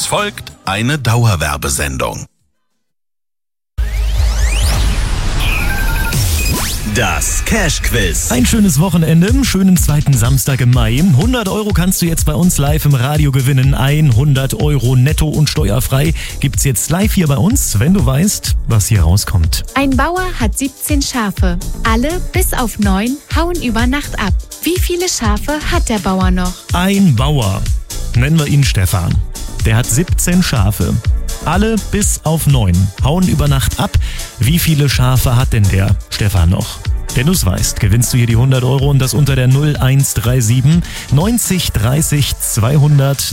Es folgt eine Dauerwerbesendung. Das Cash-Quiz. Ein schönes Wochenende, schönen zweiten Samstag im Mai. 100 Euro kannst du jetzt bei uns live im Radio gewinnen. 100 Euro netto und steuerfrei gibt's jetzt live hier bei uns, wenn du weißt, was hier rauskommt. Ein Bauer hat 17 Schafe. Alle bis auf 9 hauen über Nacht ab. Wie viele Schafe hat der Bauer noch? Ein Bauer, nennen wir ihn Stefan. Der hat 17 Schafe. Alle bis auf 9 hauen über Nacht ab. Wie viele Schafe hat denn der Stefan noch? Wenn du es weißt, gewinnst du hier die 100 Euro und das unter der 0137 90 30 200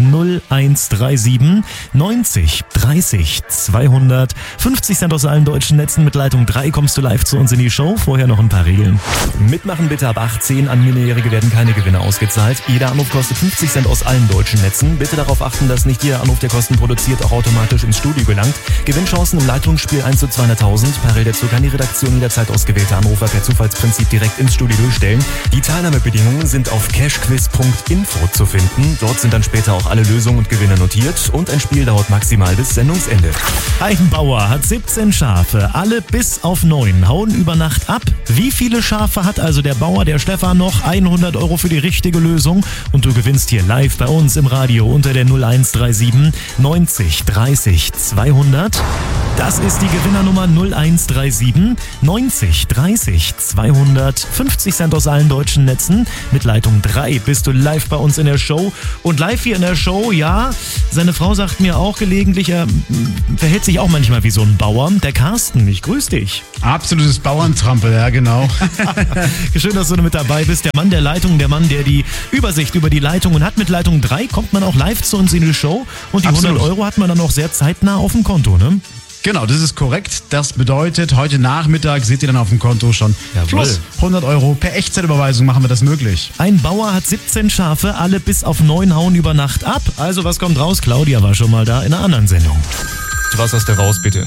0137 90 30 200. 50 Cent aus allen deutschen Netzen. Mit Leitung 3 kommst du live zu uns in die Show. Vorher noch ein paar Regeln. Mitmachen bitte ab 18. An Minderjährige werden keine Gewinne ausgezahlt. Jeder Anruf kostet 50 Cent aus allen deutschen Netzen. Bitte darauf achten, dass nicht jeder Anruf, der Kosten produziert, auch automatisch ins Studio gelangt. Gewinnchancen im Leitungsspiel 1 zu 200.000. Parallel dazu kann die Redaktion jederzeit ausgewählte Anrufer per Zufallsprinzip direkt ins Studio durchstellen. Die Teilnahmebedingungen sind auf cashquiz.info zu finden. Dort sind dann später auch alle Lösungen und Gewinne notiert und ein Spiel dauert maximal bis Sendungsende. Ein Bauer hat 17 Schafe, alle bis auf 9 hauen über Nacht ab. Wie viele Schafe hat also der Bauer, der Stefan, noch? 100 Euro für die richtige Lösung und du gewinnst hier live bei uns im Radio unter der 0137 90 30 200. Das ist die Gewinnernummer 0137 90 30 200. 50 Cent aus allen deutschen Netzen. Mit Leitung 3 bist du live bei uns in der Show. Und live hier in der Show, ja, seine Frau sagt mir auch gelegentlich, er verhält sich auch manchmal wie so ein Bauer. Der Carsten, ich grüße dich. Absolutes Bauerntrampel, ja genau. Schön, dass du mit dabei bist. Der Mann der Leitung, der Mann, der die Übersicht über die Leitungen hat. Mit Leitung 3 kommt man auch live zu uns in die Show. Und die Absolut. 100 Euro hat man dann auch sehr zeitnah auf dem Konto, ne? Genau, das ist korrekt. Das bedeutet, heute Nachmittag seht ihr dann auf dem Konto schon plus 100 Euro. Per Echtzeitüberweisung machen wir das möglich. Ein Bauer hat 17 Schafe, alle bis auf 9 hauen über Nacht ab. Also was kommt raus? Claudia war schon mal da in einer anderen Sendung. Was hast du raus, bitte?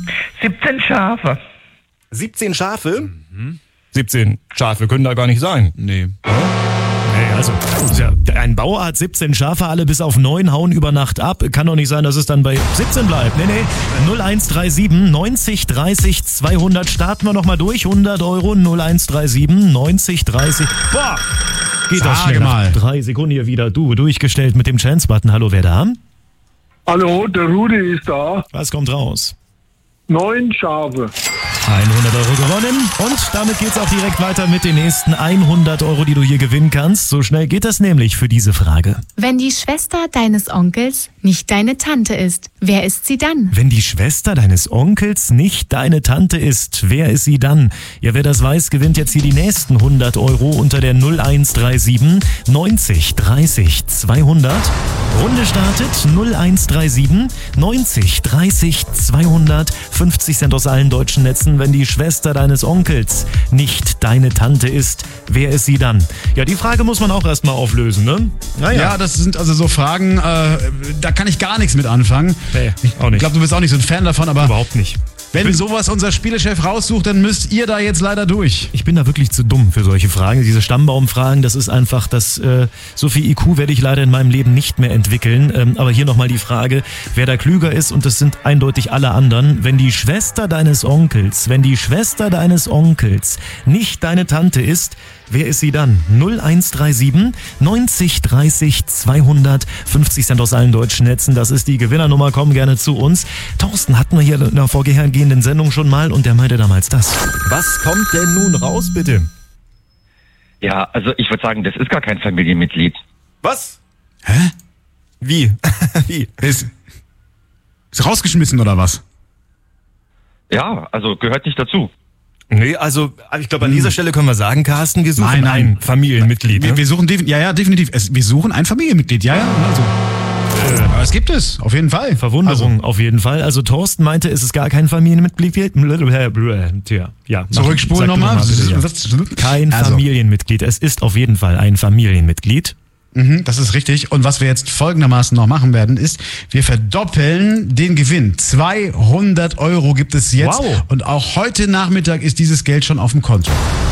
17 Schafe. 17 Schafe? 17 Schafe können da gar nicht sein. Nee. Also, ein Bauer hat 17 Schafe, alle bis auf 9 hauen über Nacht ab. Kann doch nicht sein, dass es dann bei 17 bleibt. Nee. 0137 90 30 200. Starten wir nochmal durch. 100 Euro 0137 90 30. Boah! Geht das schnell. Mal. 3 Sekunden hier wieder. Du, durchgestellt mit dem Chance-Button. Hallo, wer da? Hallo, der Rudi ist da. Was kommt raus? 9 Schafe. 100 Euro gewonnen und damit geht's auch direkt weiter mit den nächsten 100 Euro, die du hier gewinnen kannst. So schnell geht das nämlich für diese Frage. Wenn die Schwester deines Onkels nicht deine Tante ist, wer ist sie dann? Wenn die Schwester deines Onkels nicht deine Tante ist, wer ist sie dann? Ja, wer das weiß, gewinnt jetzt hier die nächsten 100 Euro unter der 0137 90 30 200. Runde startet 0137 90 30 200. 50 Cent aus allen deutschen Netzen. Wenn die Schwester deines Onkels nicht deine Tante ist, wer ist sie dann? Ja, die Frage muss man auch erstmal auflösen, ne? Naja. Ja, das sind also so Fragen, da kann ich gar nichts mit anfangen. Nee, auch nicht. Ich glaube, du bist auch nicht so ein Fan davon, aber Überhaupt nicht. wenn sowas unser Spielechef raussucht, dann müsst ihr da jetzt leider durch. Ich bin da wirklich zu dumm für solche Fragen. Diese Stammbaumfragen, das ist einfach, so viel IQ werde ich leider in meinem Leben nicht mehr entwickeln. Aber hier nochmal die Frage, wer da klüger ist, und das sind eindeutig alle anderen. Wenn die Schwester deines Onkels nicht deine Tante ist, wer ist sie dann? 0137 90 30 200. 50 Cent aus allen deutschen Netzen. Das ist die Gewinnernummer. Komm gerne zu uns. Thorsten hatten wir hier in der vorhergehenden Sendung schon mal und der meinte damals das. Was kommt denn nun raus, bitte? Ja, also ich würde sagen, das ist gar kein Familienmitglied. Was? Hä? Wie? Wie? Ist rausgeschmissen oder was? Ja, also gehört nicht dazu. Nee, also ich glaube, an dieser Stelle können wir sagen, Carsten, wir suchen Nein. ein Familienmitglied. Ne? Wir suchen definitiv. Wir suchen ein Familienmitglied, ja. Also. Aber es gibt es, auf jeden Fall. Verwunderung auf jeden Fall. Also Thorsten meinte, es ist gar kein Familienmitglied. Tja, ja. Zurückspulen nochmal. Kein Familienmitglied. Es ist auf jeden Fall ein Familienmitglied. Das ist richtig. Und was wir jetzt folgendermaßen noch machen werden, ist, wir verdoppeln den Gewinn. 200 Euro gibt es jetzt. Wow. Und auch heute Nachmittag ist dieses Geld schon auf dem Konto.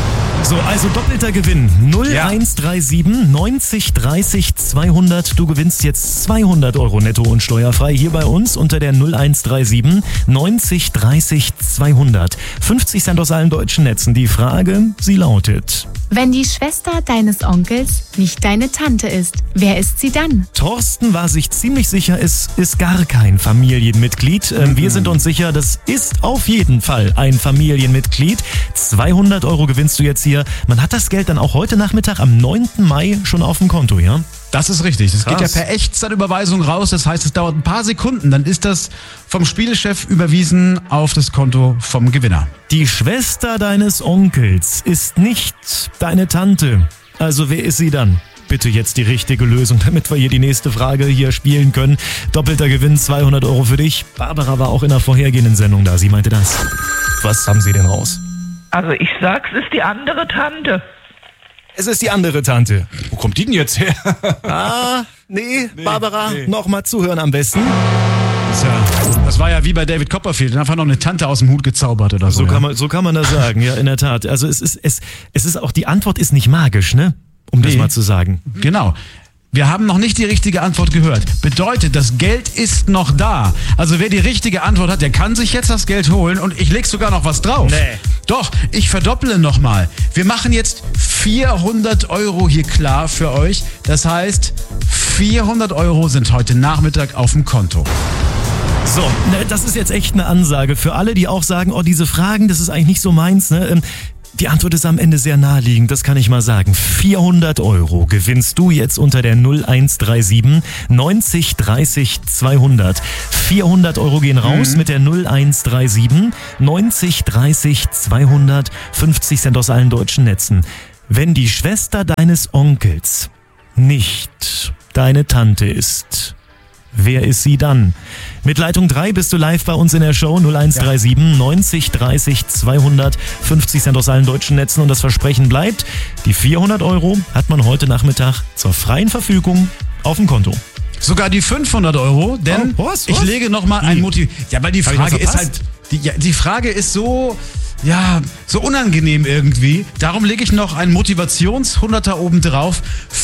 So, also doppelter Gewinn. 0137 90 30 200. Du gewinnst jetzt 200 Euro netto und steuerfrei hier bei uns unter der 0137 90 30 200. 50 Cent aus allen deutschen Netzen. Die Frage, sie lautet: Wenn die Schwester deines Onkels nicht deine Tante ist, wer ist sie dann? Thorsten war sich ziemlich sicher, es ist gar kein Familienmitglied. Wir sind uns sicher, das ist auf jeden Fall ein Familienmitglied. 200 Euro gewinnst du jetzt hier. Man hat das Geld dann auch heute Nachmittag am 9. Mai schon auf dem Konto, ja? Das ist richtig. Das geht ja per Echtzeitüberweisung raus. Das heißt, es dauert ein paar Sekunden. Dann ist das vom Spielechef überwiesen auf das Konto vom Gewinner. Die Schwester deines Onkels ist nicht deine Tante. Also wer ist sie dann? Bitte jetzt die richtige Lösung, damit wir hier die nächste Frage hier spielen können. Doppelter Gewinn, 200 Euro für dich. Barbara war auch in der vorhergehenden Sendung da. Sie meinte das. Was haben Sie denn raus? Also ich sag's, ist die andere Tante. Es ist die andere Tante. Wo kommt die denn jetzt her? Nee, Barbara, nochmal zuhören am besten. Das war ja wie bei David Copperfield. Einfach noch eine Tante aus dem Hut gezaubert oder so. So kann man das sagen, ja, in der Tat. Also es ist auch, die Antwort ist nicht magisch, ne? Um das mal zu sagen. Genau. Wir haben noch nicht die richtige Antwort gehört. Bedeutet, das Geld ist noch da. Also wer die richtige Antwort hat, der kann sich jetzt das Geld holen und ich leg sogar noch was drauf. Nee. Doch, ich verdopple nochmal. Wir machen jetzt 400 Euro hier klar für euch. Das heißt, 400 Euro sind heute Nachmittag auf dem Konto. So, das ist jetzt echt eine Ansage für alle, die auch sagen, oh, diese Fragen, das ist eigentlich nicht so meins, ne? Die Antwort ist am Ende sehr naheliegend, das kann ich mal sagen. 400 Euro gewinnst du jetzt unter der 0137 90 30 200. 400 Euro gehen raus mit der 0137 90 30 200. 50 Cent aus allen deutschen Netzen. Wenn die Schwester deines Onkels nicht deine Tante ist, wer ist sie dann? Mit Leitung 3 bist du live bei uns in der Show. 0137 90 30 200. 50 Cent aus allen deutschen Netzen. Und das Versprechen bleibt, die 400 Euro hat man heute Nachmittag zur freien Verfügung auf dem Konto. Sogar die 500 Euro, denn ich lege nochmal ein Motiv. Ja, weil die Frage ist halt, die Frage ist so unangenehm irgendwie. Darum lege ich noch einen Motivations-100er oben drauf.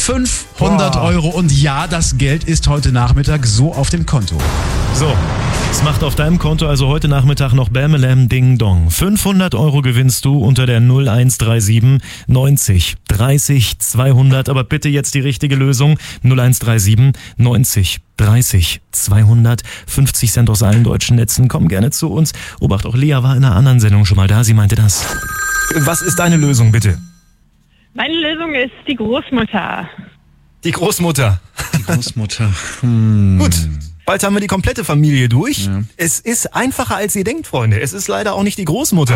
500 Euro. Und ja, das Geld ist heute Nachmittag so auf dem Konto. So, es macht auf deinem Konto also heute Nachmittag noch Bämelam Ding Dong. 500 Euro gewinnst du unter der 0137 90 30 200. Aber bitte jetzt die richtige Lösung. 0137 90 30 200. 50 Cent aus allen deutschen Netzen. Komm gerne zu uns. Obacht, auch Lea war in einer anderen Sendung schon mal da. Sie meinte das. Was ist deine Lösung, bitte? Meine Lösung ist die Großmutter. Die Großmutter. Die Großmutter. Gut. Bald haben wir die komplette Familie durch. Ja. Es ist einfacher, als ihr denkt, Freunde. Es ist leider auch nicht die Großmutter.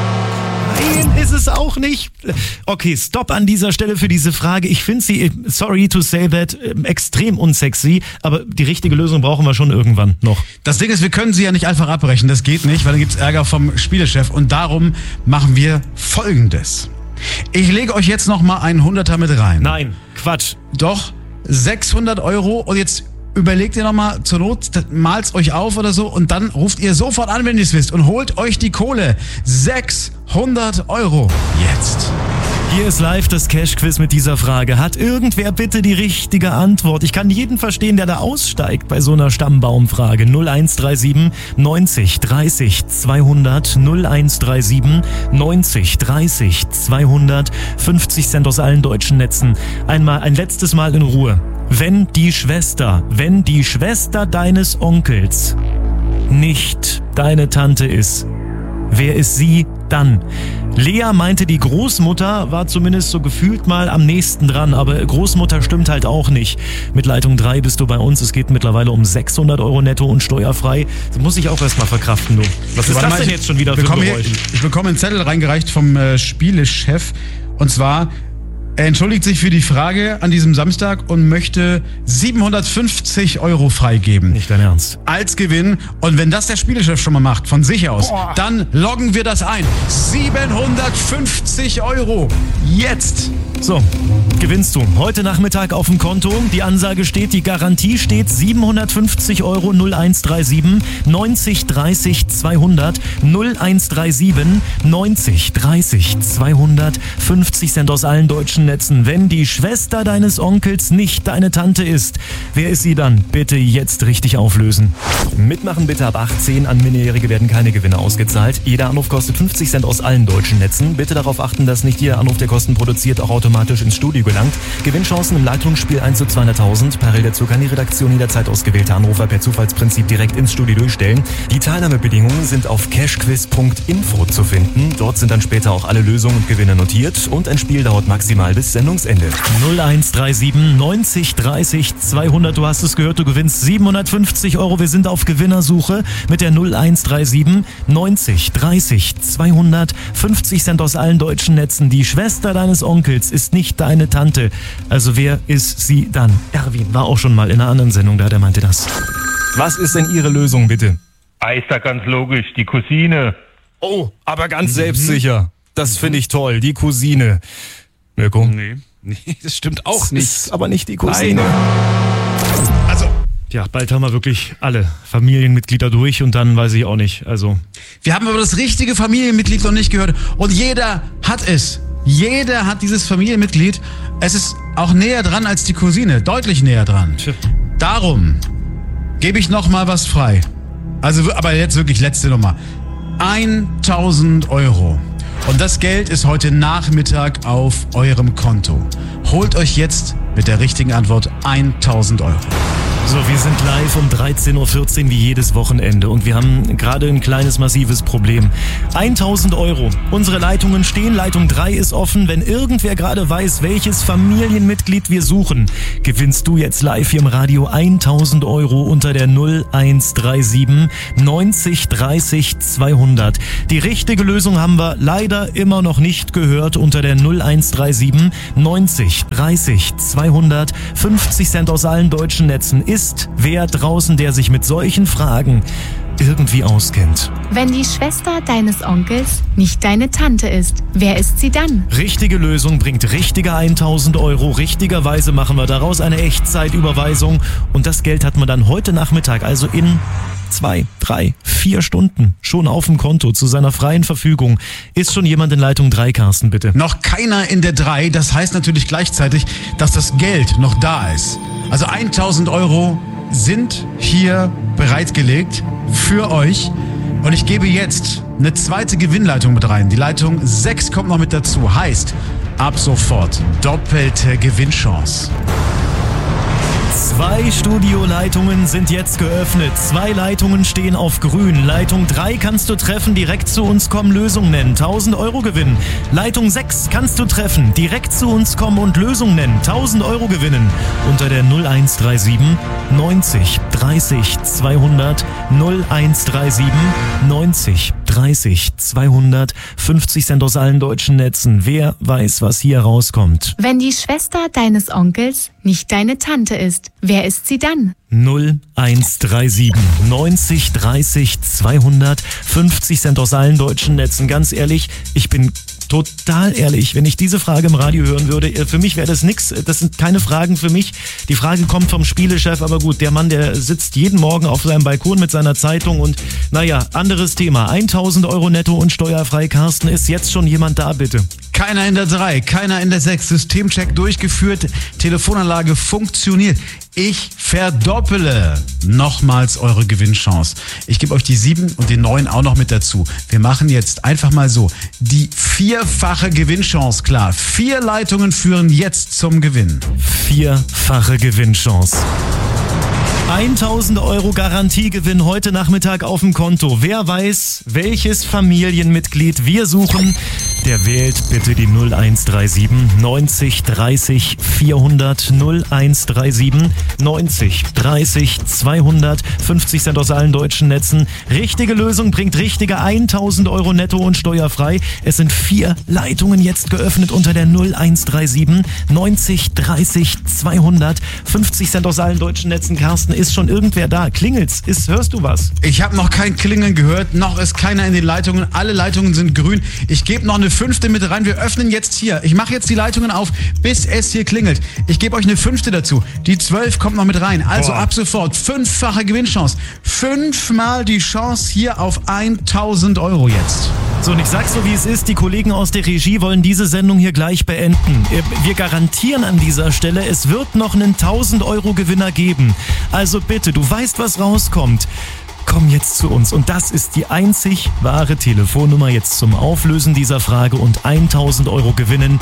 Nein, ist es auch nicht. Okay, stopp an dieser Stelle für diese Frage. Ich finde sie, sorry to say that, extrem unsexy. Aber die richtige Lösung brauchen wir schon irgendwann noch. Das Ding ist, wir können sie ja nicht einfach abbrechen. Das geht nicht, weil dann gibt's Ärger vom Spielechef. Und darum machen wir Folgendes. Ich lege euch jetzt nochmal einen 100er mit rein. Nein, Quatsch. Doch, 600 Euro. Und jetzt überlegt ihr nochmal, zur Not malt's euch auf oder so und dann ruft ihr sofort an, wenn ihr es wisst und holt euch die Kohle. 600 Euro. Jetzt. Hier ist live das Cash-Quiz mit dieser Frage. Hat irgendwer bitte die richtige Antwort? Ich kann jeden verstehen, der da aussteigt bei so einer Stammbaumfrage. 0137 90 30 200. 0137 90 30 200. 50 Cent aus allen deutschen Netzen. Ein letztes Mal in Ruhe. Wenn die Schwester deines Onkels nicht deine Tante ist, wer ist sie dann? Lea meinte, die Großmutter war zumindest so gefühlt mal am nächsten dran, aber Großmutter stimmt halt auch nicht. Mit Leitung 3 bist du bei uns. Es geht mittlerweile um 600 Euro netto und steuerfrei. Das muss ich auch erstmal verkraften, du. Was ist das denn jetzt schon wieder für ein Geräusch? Ich bekomme einen Zettel reingereicht vom Spielechef und zwar Er entschuldigt sich für die Frage an diesem Samstag und möchte 750 € freigeben. Nicht dein Ernst. Als Gewinn. Und wenn das der Spielechef schon mal macht, von sich aus, dann loggen wir das ein. 750 €. Jetzt. So, gewinnst du heute Nachmittag auf dem Konto. Die Ansage steht, die Garantie steht 750 € 0137 90 30 200 0137 90 30 200 50 Cent aus allen deutschen Netzen. Wenn die Schwester deines Onkels nicht deine Tante ist, wer ist sie dann? Bitte jetzt richtig auflösen. Mitmachen bitte ab 18. An Minderjährige werden keine Gewinne ausgezahlt. Jeder Anruf kostet 50 Cent aus allen deutschen Netzen. Bitte darauf achten, dass nicht jeder Anruf, der Kosten produziert, auch automatisch ins Studio gelangt. Gewinnchancen im Leitungsspiel 1 zu 200.000. Parallel dazu kann die Redaktion jederzeit ausgewählte Anrufer per Zufallsprinzip direkt ins Studio durchstellen. Die Teilnahmebedingungen sind auf cashquiz.info zu finden. Dort sind dann später auch alle Lösungen und Gewinne notiert und ein Spiel dauert maximal bis Sendungsende. 0137 90 30 200. Du hast es gehört, du gewinnst 750 €. Wir sind auf Gewinnersuche mit der 0137 90 30 200. 50 Cent aus allen deutschen Netzen. Die Schwester deines Onkels ist nicht deine Tante. Also wer ist sie dann? Erwin war auch schon mal in einer anderen Sendung da, der meinte das. Was ist denn Ihre Lösung, bitte? Ist da ganz logisch, die Cousine. Oh, aber ganz selbstsicher. Das finde ich toll, die Cousine. Mirko? Nee, das stimmt auch nicht. Ist aber nicht die Cousine. Also, ja, bald haben wir wirklich alle Familienmitglieder durch und dann weiß ich auch nicht. Also, wir haben aber das richtige Familienmitglied noch nicht gehört und jeder hat es. Jeder hat dieses Familienmitglied. Es ist auch näher dran als die Cousine, deutlich näher dran. Darum gebe ich noch mal was frei. Also, aber jetzt wirklich letzte Nummer. 1.000 €. Und das Geld ist heute Nachmittag auf eurem Konto. Holt euch jetzt mit der richtigen Antwort 1.000 €. So, wir sind live um 13.14 Uhr wie jedes Wochenende und wir haben gerade ein kleines, massives Problem. 1.000 €. Unsere Leitungen stehen, Leitung 3 ist offen. Wenn irgendwer gerade weiß, welches Familienmitglied wir suchen, gewinnst du jetzt live hier im Radio 1.000 € unter der 0137 90 30 200. Die richtige Lösung haben wir leider immer noch nicht gehört unter der 0137 90 30 200. 50 Cent aus allen deutschen Netzen. Ist wer draußen, der sich mit solchen Fragen irgendwie auskennt? Wenn die Schwester deines Onkels nicht deine Tante ist, wer ist sie dann? Richtige Lösung bringt richtige 1.000 €. Richtigerweise machen wir daraus eine Echtzeitüberweisung und das Geld hat man dann heute Nachmittag, also in 2, 3, 4 Stunden schon auf dem Konto zu seiner freien Verfügung. Ist schon jemand in Leitung 3, Carsten, bitte? Noch keiner in der 3. Das heißt natürlich gleichzeitig, dass das Geld noch da ist. Also 1.000 € sind hier bereitgelegt für euch. Und ich gebe jetzt eine zweite Gewinnleitung mit rein. Die Leitung 6 kommt noch mit dazu. Heißt, ab sofort doppelte Gewinnchance. 2 Studioleitungen sind jetzt geöffnet. 2 Leitungen stehen auf grün. Leitung 3 kannst du treffen, direkt zu uns kommen, Lösung nennen. 1.000 € gewinnen. Leitung 6 kannst du treffen, direkt zu uns kommen und Lösung nennen. 1.000 € gewinnen. Unter der 0137 90 30 200 0137 90 30 200. 50 Cent aus allen deutschen Netzen. Wer weiß, was hier rauskommt? Wenn die Schwester deines Onkels nicht deine Tante ist, wer ist sie dann? 0137 90 30 200. 50 Cent aus allen deutschen Netzen. Ganz ehrlich, ich bin total ehrlich, wenn ich diese Frage im Radio hören würde, für mich wäre das nix. Das sind keine Fragen für mich. Die Frage kommt vom Spielechef, aber gut, der Mann, der sitzt jeden Morgen auf seinem Balkon mit seiner Zeitung und naja, anderes Thema. 1.000 € netto und steuerfrei. Carsten, ist jetzt schon jemand da, bitte? Keiner in der 3, keiner in der 6. Systemcheck durchgeführt, Telefonanlage funktioniert. Ich verdoppele nochmals eure Gewinnchance. Ich gebe euch die 7 und den 9 auch noch mit dazu. Wir machen jetzt einfach mal so die 4-fache Gewinnchance klar. 4 Leitungen führen jetzt zum Gewinn. 4-fache Gewinnchance. 1.000 € Garantiegewinn heute Nachmittag auf dem Konto. Wer weiß, welches Familienmitglied wir suchen? der wählt bitte die 0137 90 30 400 0137 90 30 200. 50 Cent aus allen deutschen Netzen. Richtige Lösung bringt richtige 1000 Euro netto und steuerfrei. Es sind 4 Leitungen jetzt geöffnet unter der 0137 90 30 200. 50 Cent aus allen deutschen Netzen. Carsten, ist schon irgendwer da? Klingelt's? Hörst du was? Ich habe noch kein Klingeln gehört, noch ist keiner in den Leitungen. Alle Leitungen sind grün. Ich gebe noch eine 5. mit rein. Wir öffnen jetzt hier. Ich mache jetzt die Leitungen auf, bis es hier klingelt. Ich gebe euch eine 5. dazu. Die 12 kommt noch mit rein. Also ab sofort 5-fache Gewinnchance. 5-mal die Chance hier auf 1000 Euro jetzt. So, und ich sag's so, wie es ist. Die Kollegen aus der Regie wollen diese Sendung hier gleich beenden. Wir garantieren an dieser Stelle, es wird noch einen 1000 Euro Gewinner geben. Also bitte, du weißt, was rauskommt. Komm jetzt zu uns. Und das ist die einzig wahre Telefonnummer jetzt zum Auflösen dieser Frage und 1000 Euro gewinnen.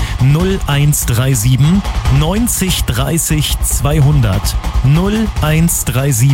0137 90 30 200. 0137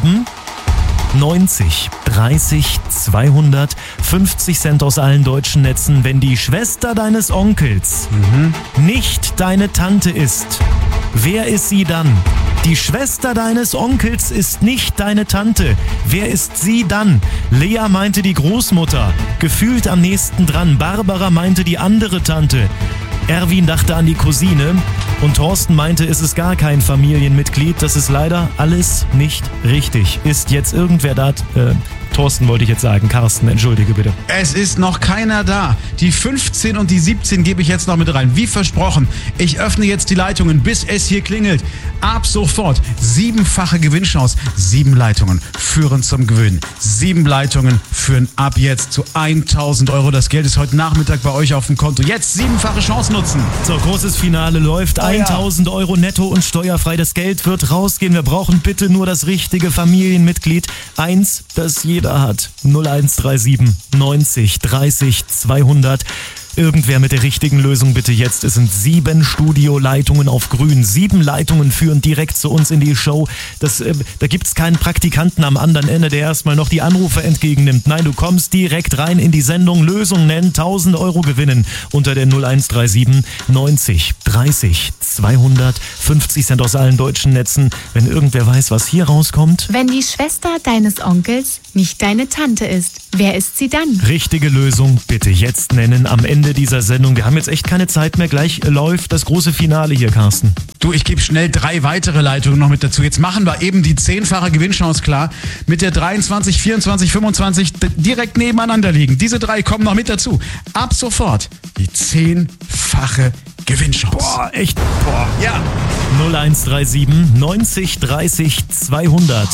90 30 200. 50 Cent aus allen deutschen Netzen. Wenn die Schwester deines Onkels nicht deine Tante ist, wer ist sie dann? Die Schwester deines Onkels ist nicht deine Tante. Wer ist sie dann? Lea meinte die Großmutter, gefühlt am nächsten dran. Barbara meinte die andere Tante. Erwin dachte an die Cousine und Thorsten meinte, es ist gar kein Familienmitglied. Das ist leider alles nicht richtig. Ist jetzt irgendwer da? Thorsten wollte ich jetzt sagen. Carsten, entschuldige bitte. Es ist noch keiner da. Die 15 und die 17 gebe ich jetzt noch mit rein. Wie versprochen, ich öffne jetzt die Leitungen, bis es hier klingelt. Ab sofort 7-fache Gewinnchance. 7 Leitungen führen zum Gewinn. 7 Leitungen führen ab jetzt zu 1000 Euro. Das Geld ist heute Nachmittag bei euch auf dem Konto. Jetzt 7-fache Chance nutzen. So, großes Finale läuft. 1000 Euro netto und steuerfrei. Das Geld wird rausgehen. Wir brauchen bitte nur das richtige Familienmitglied. Eins, das jeder hat. 0137 90 30 200. Irgendwer mit der richtigen Lösung bitte jetzt. Es sind 7 Studioleitungen auf grün. 7 Leitungen führen direkt zu uns in die Show. Da gibt's keinen Praktikanten am anderen Ende, der erstmal noch die Anrufe entgegennimmt. Nein, du kommst direkt rein in die Sendung. Lösung nennen, 1000 Euro gewinnen. Unter der 0137 90 30 200. 50 Cent aus allen deutschen Netzen. Wenn irgendwer weiß, was hier rauskommt. Wenn die Schwester deines Onkels nicht deine Tante ist, wer ist sie dann? Richtige Lösung bitte jetzt nennen am Ende dieser Sendung. Wir haben jetzt echt keine Zeit mehr. Gleich läuft das große Finale hier, Carsten. Du, ich gebe schnell 3 weitere Leitungen noch mit dazu. Jetzt machen wir eben die 10-fache Gewinnchance klar. Mit der 23, 24, 25 direkt nebeneinander liegen. Diese 3 kommen noch mit dazu. Ab sofort die 10-fache Gewinnchance. Boah, echt? Boah. Ja. 0137 90 30 200.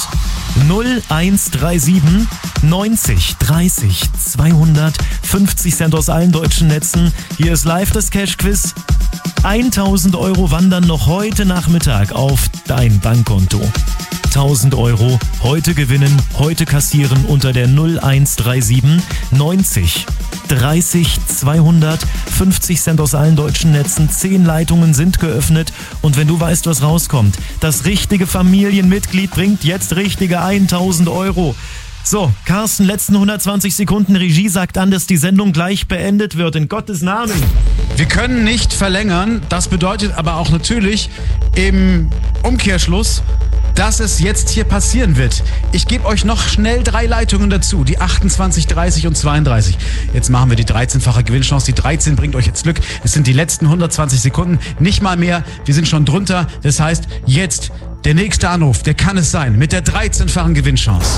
0137 90 30 200. 50 Cent aus allen deutschen Netzen. Hier ist live das Cash-Quiz. 1000 Euro wandern noch heute Nachmittag auf dein Bankkonto. 1000 Euro heute gewinnen, heute kassieren unter der 0137 90 30 200. 50 Cent aus allen deutschen Netzen. 10 Leitungen sind geöffnet. Und wenn du weißt, was rauskommt, das richtige Familienmitglied bringt jetzt richtige 1000 Euro. So, Carsten, letzten 120 Sekunden. Regie sagt an, dass die Sendung gleich beendet wird. In Gottes Namen. Wir können nicht verlängern. Das bedeutet aber auch natürlich im Umkehrschluss, dass es jetzt hier passieren wird. Ich gebe euch noch schnell 3 Leitungen dazu. Die 28, 30 und 32. Jetzt machen wir die 13-fache Gewinnchance. Die 13 bringt euch jetzt Glück. Es sind die letzten 120 Sekunden. Nicht mal mehr. Wir sind schon drunter. Das heißt, jetzt der nächste Anruf. Der kann es sein. Mit der 13-fachen Gewinnchance.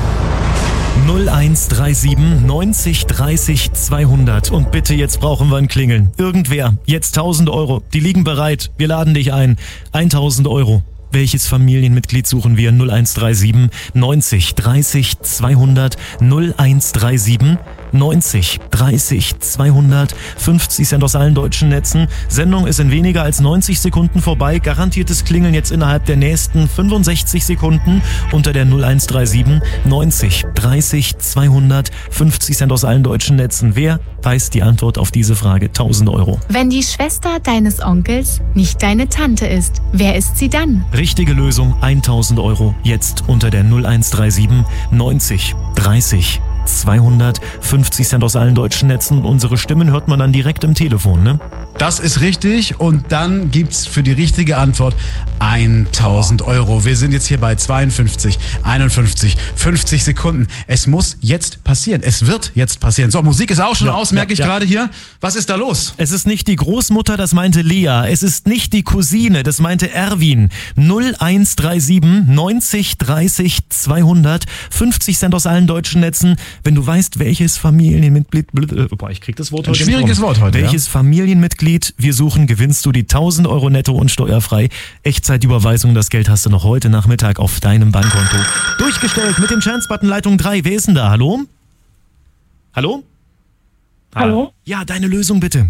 0137 90 30 200. Und bitte, jetzt brauchen wir ein Klingeln. Irgendwer. Jetzt 1000 Euro. Die liegen bereit. Wir laden dich ein. 1000 Euro. Welches Familienmitglied suchen wir? 0137 90 30 200. 0137 90 30 200. 50 Cent aus allen deutschen Netzen. Sendung ist in weniger als 90 Sekunden vorbei. Garantiertes Klingeln jetzt innerhalb der nächsten 65 Sekunden unter der 0137 90 30 200. 50 Cent aus allen deutschen Netzen. Wer weiß die Antwort auf diese Frage? 1000 Euro. Wenn die Schwester deines Onkels nicht deine Tante ist, wer ist sie dann? Richtige Lösung, 1000 Euro. Jetzt unter der 0137 90 30 250 Cent aus allen deutschen Netzen und unsere Stimmen hört man dann direkt im Telefon, ne? Das ist richtig und dann gibt's für die richtige Antwort 1.000 Euro. Wir sind jetzt hier bei 52, 51, 50 Sekunden. Es muss jetzt passieren. Es wird jetzt passieren. So, Musik ist auch schon aus, merke ich gerade hier. Was ist da los? Es ist nicht die Großmutter, das meinte Lea. Es ist nicht die Cousine, das meinte Erwin. 0137 90 30 200, 50 Cent aus allen deutschen Netzen. Wenn du weißt, welches Familienmitglied, ich krieg das Wort heute. Schwieriges Wort heute. Welches Familienmitglied wir suchen, gewinnst du die 1.000 Euro netto und steuerfrei. Echtzeitüberweisung, das Geld hast du noch heute Nachmittag auf deinem Bankkonto. Durchgestellt mit dem Chance-Button Leitung 3. Wer ist denn da? Hallo? Hallo? Hallo? Ja, deine Lösung bitte.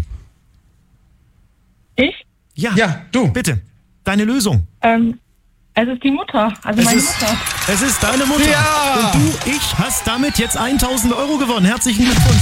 Ich? Ja, du. Bitte. Deine Lösung. Es ist die Mutter, also meine Mutter. Es ist deine Mutter. Ja! Und du, hast damit jetzt 1.000 Euro gewonnen. Herzlichen Glückwunsch.